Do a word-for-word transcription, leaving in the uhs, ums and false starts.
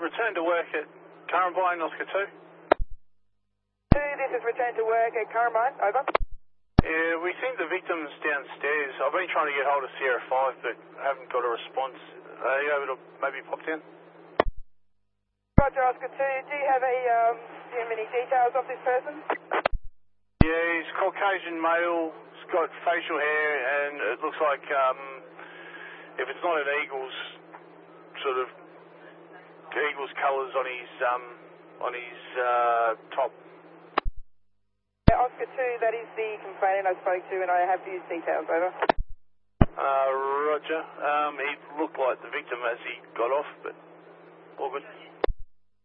return to work at Currambine, Oscar two. two, this is return to work at Currambine, over. Yeah, we think the victim's downstairs. I've been trying to get hold of Sierra five, but haven't got a response. Are you able to maybe pop down? Roger, Oscar two, do you have a, um, do you have any details of this person? Yeah, he's Caucasian male, he's got facial hair, and it looks like, um, if it's not an Eagles, sort of, Eagles colours on his, um, on his, uh, top. Yeah, Oscar two, that is the complainant I spoke to, and I have these details, over. Uh, roger. Um, he looked like the victim as he got off, but all good.